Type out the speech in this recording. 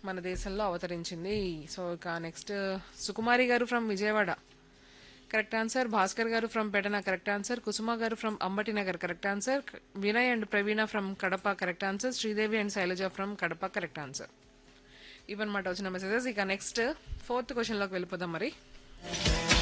మన దేశంలో అవతరించింది. సో ఇక నెక్స్ట్ సుకుమారి గారు from Vijayawada correct answer. Bhaskar గారు ఫ్రమ్ పెడన కరెక్ట్ ఆన్సర్. కుసుమ గారు from Ambati Nagar correct answer. Vinay and Praveena from Kadapa correct answer. Sridevi and Shailaja from Kadapa correct answer. ఇవన్నమాట వచ్చిన మెసేజెస్. ఇక నెక్స్ట్ ఫోర్త్ క్వశ్చన్ లోకి వెళ్ళిపోదాం మరి.